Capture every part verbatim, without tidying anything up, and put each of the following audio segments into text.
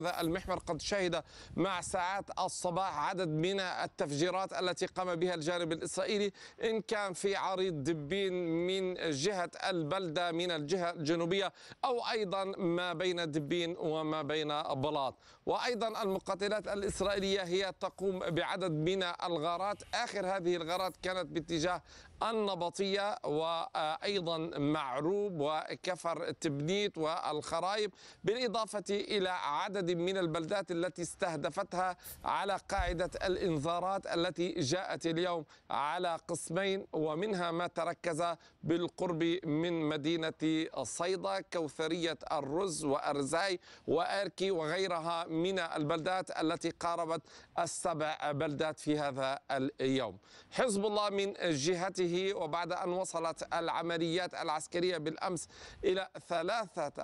هذا المحور قد شهد مع ساعات الصباح عدد من التفجيرات التي قام بها الجانب الإسرائيلي، إن كان في عريض دبين من جهة البلدة من الجهة الجنوبية، أو أيضا ما بين دبين وما بين بلاط. وأيضا المقاتلات الإسرائيلية هي تقوم بعدد من الغارات. آخر هذه الغارات كانت باتجاه النبطية وأيضا معروب وكفر تبنيت والخرايب، بالإضافة إلى عدد من البلدات التي استهدفتها على قاعدة الإنذارات التي جاءت اليوم على قسمين، ومنها ما تركز بالقرب من مدينة صيدا كوثرية الرز وأرزاي وأركي وغيرها من البلدات التي قاربت السبع بلدات في هذا اليوم. حزب الله من جهته، وبعد أن وصلت العمليات العسكرية بالأمس إلى ثلاثة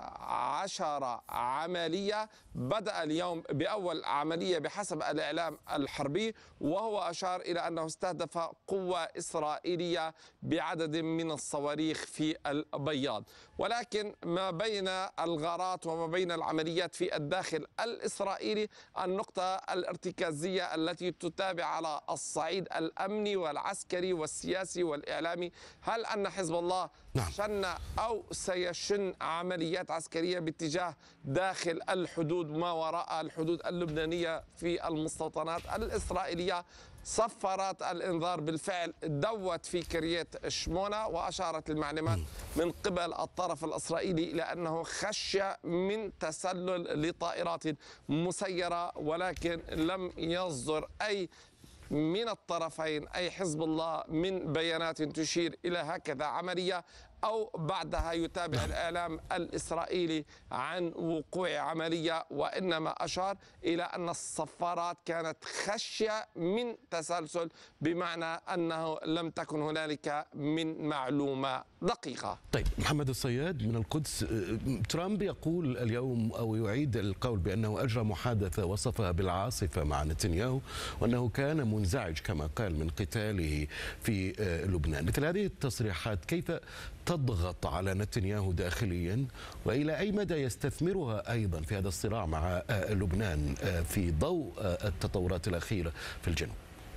عشر عملية، بدأ اليوم بأول عملية بحسب الإعلام الحربي، وهو أشار إلى أنه استهدف قوة إسرائيلية بعدد من الصواريخ في البياض. ولكن ما بين الغارات وما بين العمليات في الداخل الإسرائيلي النقطة الارتكازية التي تتابع على الصعيد الأمني والعسكري والسياسي والإعلامي، هل أن حزب الله نعم. شن أو سيشن عمليات عسكرية باتجاه داخل الحدود ما وراء الحدود اللبنانية في المستوطنات الإسرائيلية؟ صفارات الإنذار بالفعل دوت في كريات شمونة، وأشارت المعلومات من قبل الطرف الإسرائيلي إلى أنه خشي من تسلل لطائرات مسيرة، ولكن لم يصدر أي من الطرفين أي حزب الله من بيانات تشير إلى هكذا عملية، أو بعدها يتابع الإعلام الإسرائيلي عن وقوع عملية، وإنما أشار إلى أن الصفارات كانت خشية من تسلسل، بمعنى أنه لم تكن هنالك من معلومة دقيقة. طيب، محمد الصياد من القدس. ترامب يقول اليوم أو يعيد القول بأنه أجرى محادثة وصفها بالعاصفة مع نتنياهو، وأنه كان منزعج كما قال من قتاله في لبنان. مثل هذه التصريحات كيف تضغط على نتنياهو داخليا، وإلى أي مدى يستثمرها أيضا في هذا الصراع مع لبنان في ضوء التطورات الأخيرة في الجنوب؟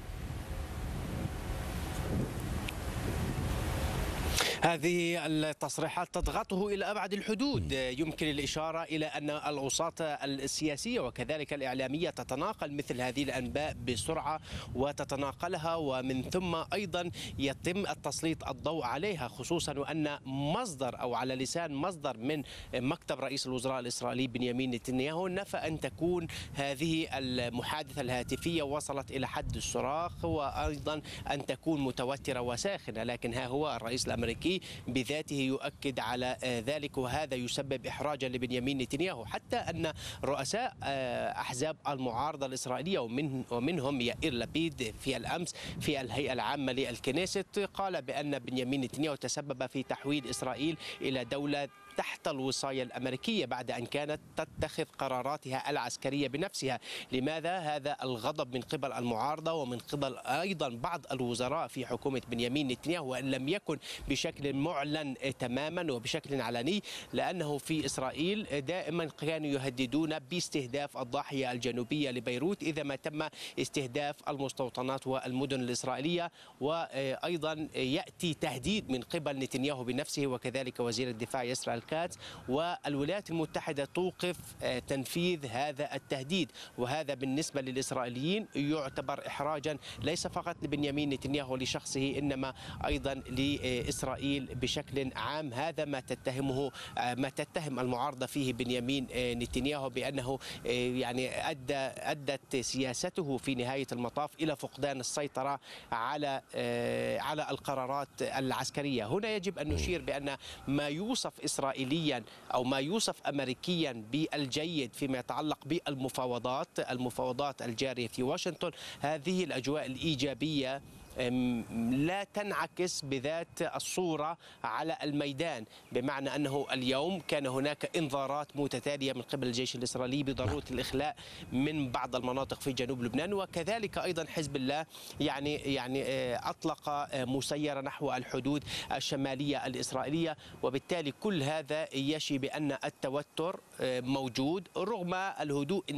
هذه التصريحات تضغطه إلى أبعد الحدود. يمكن الإشارة إلى أن الأوساط السياسية وكذلك الإعلامية تتناقل مثل هذه الأنباء بسرعة وتتناقلها، ومن ثم أيضا يتم التسليط الضوء عليها، خصوصا وأن مصدر أو على لسان مصدر من مكتب رئيس الوزراء الإسرائيلي بنيامين نتنياهو نفى أن تكون هذه المحادثة الهاتفية وصلت إلى حد الصراخ، وأيضا أن تكون متوترة وساخنة. لكن ها هو الرئيس الأمريكي بذاته يؤكد على ذلك، وهذا يسبب إحراجا لبنيامين نتنياهو، حتى أن رؤساء أحزاب المعارضة الإسرائيلية ومن ومنهم يائير لبيد في الأمس في الهيئة العامة للكنيست قال بأن بنيامين نتنياهو تسبب في تحويل إسرائيل إلى دولة تحت الوصاية الأمريكية بعد أن كانت تتخذ قراراتها العسكرية بنفسها. لماذا هذا الغضب من قبل المعارضة ومن قبل أيضا بعض الوزراء في حكومة بنيامين نتنياهو، وأن لم يكن بشكل معلن تماما وبشكل علني؟ لأنه في إسرائيل دائما كانوا يهددون باستهداف الضاحية الجنوبية لبيروت إذا ما تم استهداف المستوطنات والمدن الإسرائيلية، وأيضا يأتي تهديد من قبل نتنياهو بنفسه وكذلك وزير الدفاع إسرائيل كاتس، والولايات المتحدة توقف تنفيذ هذا التهديد. وهذا بالنسبة للإسرائيليين يعتبر إحراجا ليس فقط لبنيامين نتنياهو لشخصه، إنما أيضا لإسرائيل بشكل عام. هذا ما تتهمه ما تتهم المعارضة فيه بنيامين نتنياهو، بأنه يعني أدى أدت سياسته في نهاية المطاف إلى فقدان السيطرة على على القرارات العسكرية. هنا يجب أن نشير بأن ما يوصف إسرائيليا أو ما يوصف أمريكيا بالجيد فيما يتعلق بالمفاوضات المفاوضات الجارية في واشنطن، هذه الأجواء الإيجابية لا تنعكس بذات الصورة على الميدان، بمعنى أنه اليوم كان هناك إنذارات متتالية من قبل الجيش الإسرائيلي بضرورة الإخلاء من بعض المناطق في جنوب لبنان، وكذلك أيضا حزب الله يعني يعني أطلق مسيرة نحو الحدود الشمالية الإسرائيلية. وبالتالي كل هذا يشي بأن التوتر موجود رغم الهدوء